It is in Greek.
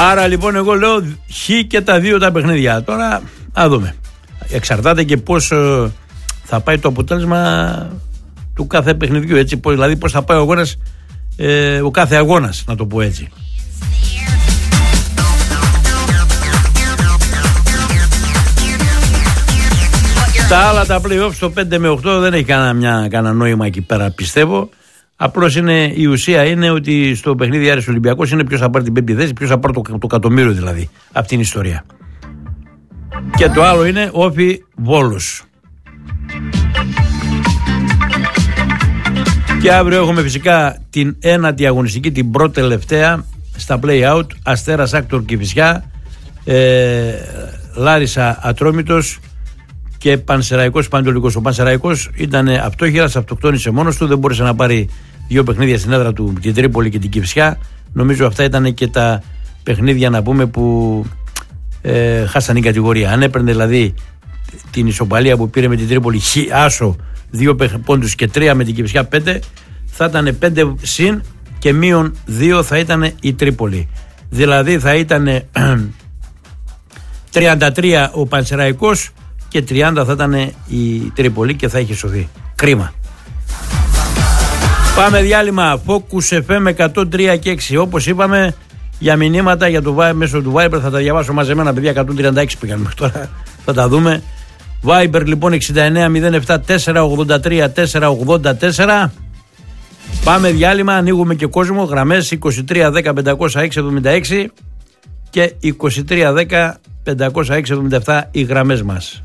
Άρα λοιπόν εγώ λέω χ και τα δύο τα παιχνίδια. Τώρα να δούμε. Εξαρτάται και πώς θα πάει το αποτέλεσμα του κάθε παιχνιδιού. Έτσι, δηλαδή πώς θα πάει ο κάθε αγώνας, να το πω έτσι. Τα άλλα τα play-off στο 5 με 8 δεν έχει κανένα νόημα εκεί πέρα, πιστεύω. Απλώς η ουσία είναι ότι στο παιχνίδι Άρης Ολυμπιακός είναι ποιος θα πάρει την πέμπτη θέση, ποιος θα πάρει το εκατομμύριο δηλαδή από την ιστορία. Και το άλλο είναι Όφη Βόλος. Και αύριο έχουμε φυσικά την ένατη αγωνιστική, την πρώτη τελευταία στα play-out. Αστέρας Άκτορ Κηφισιά, Λάρισα Ατρόμητος και Πανσεραϊκός Πανετολικός. Ο Πανσεραϊκός ήταν αυτόχειρας, αυτοκτόνησε μόνος του, δεν μπόρεσε να πάρει δύο παιχνίδια στην έδρα του, την Τρίπολη και την Κηφισιά. Νομίζω αυτά ήταν και τα παιχνίδια, να πούμε, που χάσαν η κατηγορία. Αν έπαιρνε δηλαδή την ισοπαλία που πήρε με την Τρίπολη άσο 2 πόντους και 3 με την Κηφισιά 5, θα ήταν 5 συν και μείον 2 θα ήταν η Τρίπολη. Δηλαδή θα ήταν 33 ο Πανσεραϊκός και 30 θα ήταν η Τρίπολη και θα είχε σωθεί. Κρίμα. Πάμε διάλειμμα. Focus FM 103 και 6. Όπως είπαμε, για μηνύματα για το μέσω του Viber θα τα διαβάσω μαζεμένα, παιδιά. 136 πήγαν μέχρι τώρα. Θα τα δούμε. Viber λοιπόν 6907 483 484. Πάμε διάλειμμα. Ανοίγουμε και κόσμο. Γραμμές 2310 506 76 και 2310 506 77 οι γραμμές μας.